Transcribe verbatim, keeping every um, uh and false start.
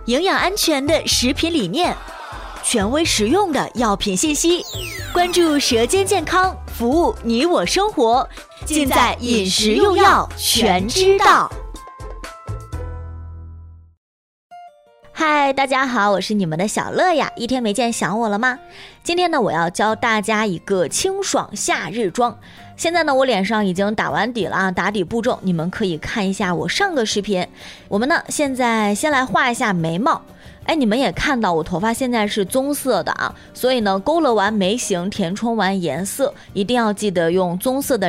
营养安全的食品理念，权威实用的药品信息，关注舌尖健康，服务你我生活，尽在饮食用药全知道。嗨，大家好，我是你们的小乐呀，一天没见想我了吗？今天呢，我要教大家一个清爽夏日妆。现在呢，我脸上已经打完底了啊，打底步骤你们可以看一下我上个视频。我们呢，现在先来画一下眉毛。哎，你们也看到我头发现在是棕色的啊，所以呢，勾勒完眉形，填充完颜色，一定要记得用棕色的